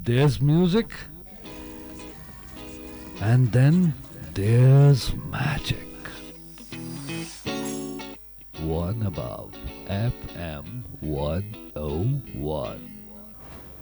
there's music, and then there's magic. One above FM 101.